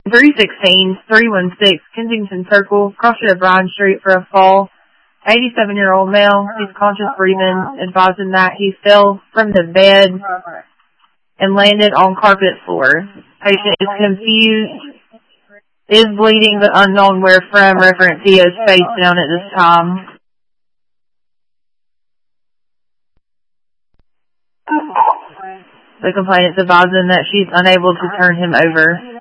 316 Kensington Circle, crossing of Bryan Street for a fall. 87-year-old male, he's conscious breathing, advising that he fell from the bed and landed on carpet floor. Patient is confused, is bleeding, but unknown where from. Reference he is face down at this time. The complainant's advising that she's unable to turn him over.